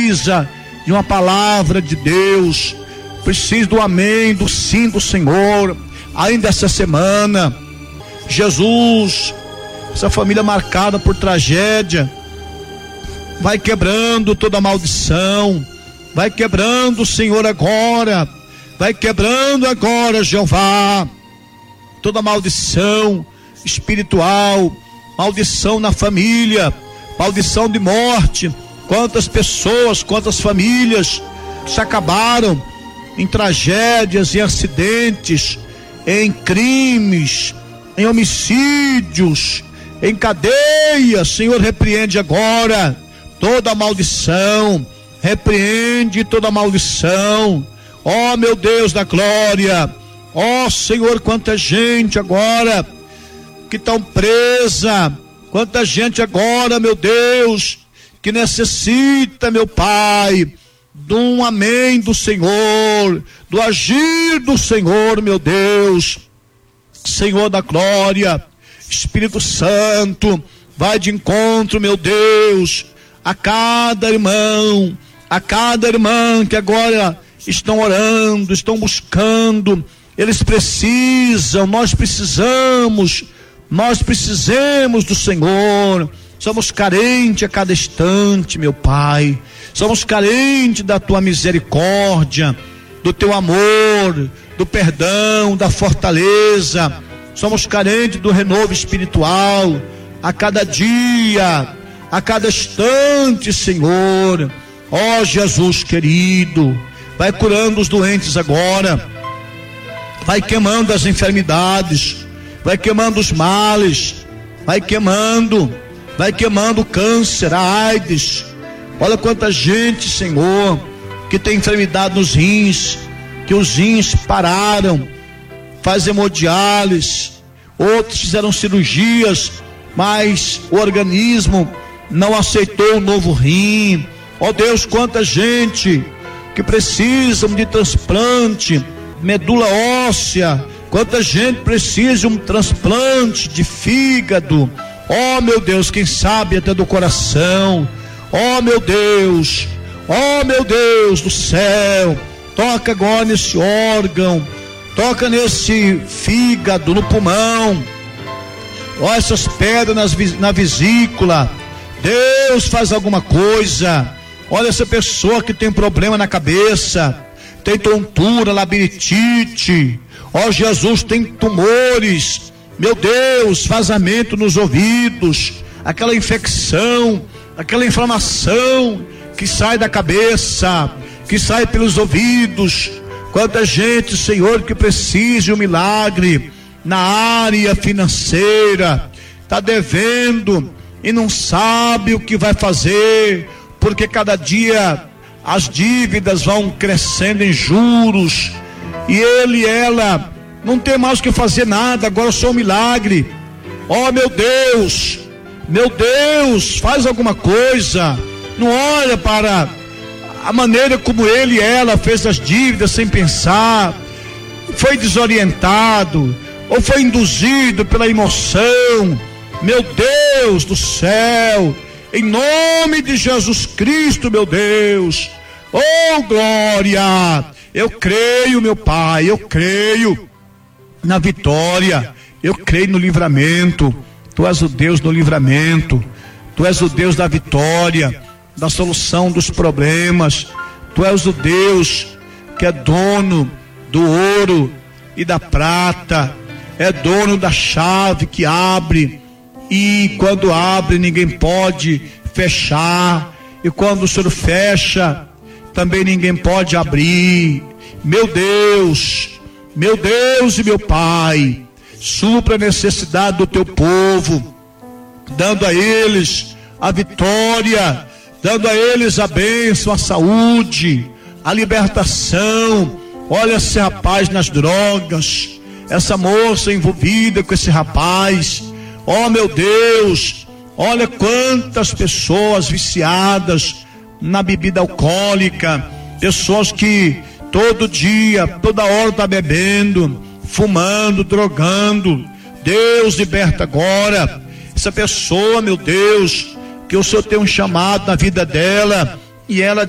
precisa de uma palavra de Deus, precisa do amém, do sim do Senhor, ainda essa semana. Jesus, essa família marcada por tragédia, vai quebrando toda maldição, vai quebrando, Senhor, agora, vai quebrando agora, Jeová, toda maldição espiritual, maldição na família, maldição de morte. Quantas pessoas, quantas famílias se acabaram em tragédias, em acidentes, em crimes, em homicídios, em cadeias. Senhor, repreende agora toda maldição, repreende toda maldição. Ó meu Deus da glória, ó Senhor, quanta gente agora que estão presa, quanta gente agora, meu Deus, que necessita, meu Pai, de um amém do Senhor, do agir do Senhor, meu Deus. Senhor da glória, Espírito Santo, vai de encontro, meu Deus, a cada irmão, a cada irmã que agora estão orando, estão buscando. Eles precisam, nós precisamos do Senhor. Somos carentes a cada instante, meu Pai. Somos carentes da tua misericórdia, do teu amor, do perdão, da fortaleza. Somos carentes do renovo espiritual a cada dia, a cada instante, Senhor. Ó Jesus querido, vai curando os doentes agora, vai queimando as enfermidades, vai queimando os males, vai queimando o câncer, a AIDS. Olha quanta gente, Senhor, que tem enfermidade nos rins, que os rins pararam, faz hemodiálise, outros fizeram cirurgias, mas o organismo não aceitou o novo rim. Ó Deus, quanta gente que precisam de transplante, medula óssea, quanta gente precisa de um transplante de fígado. Ó meu Deus, quem sabe até do coração. Ó meu Deus do céu, toca agora nesse órgão, toca nesse fígado, no pulmão, ó essas pedras na vesícula. Deus, faz alguma coisa. Olha essa pessoa que tem problema na cabeça, tem tontura, labirintite. Ó Jesus, tem tumores, meu Deus, vazamento nos ouvidos, aquela infecção, aquela inflamação que sai da cabeça, que sai pelos ouvidos. Quanta gente, Senhor, que precisa de um milagre na área financeira, está devendo e não sabe o que vai fazer, porque cada dia as dívidas vão crescendo em juros, e ele e ela não tem mais o que fazer nada. Agora só um milagre. Ó meu Deus, faz alguma coisa. Não olha para a maneira como ele e ela fez as dívidas sem pensar, foi desorientado ou foi induzido pela emoção. Meu Deus do céu, em nome de Jesus Cristo, meu Deus, oh glória, eu creio, meu Pai, eu creio na vitória, eu creio no livramento. Tu és o Deus do livramento, tu és o Deus da vitória, da solução dos problemas. Tu és o Deus que é dono do ouro e da prata, é dono da chave que abre, e quando abre ninguém pode fechar, e quando o Senhor fecha também ninguém pode abrir. Meu Deus e meu Pai, supra a necessidade do teu povo, dando a eles a vitória, dando a eles a bênção, a saúde, a libertação. Olha esse rapaz nas drogas, essa moça envolvida com esse rapaz. Oh meu Deus, olha quantas pessoas viciadas na bebida alcoólica, pessoas que todo dia, toda hora está bebendo, fumando, drogando. Deus, liberta agora essa pessoa, meu Deus, que o Senhor tem um chamado na vida dela, e ela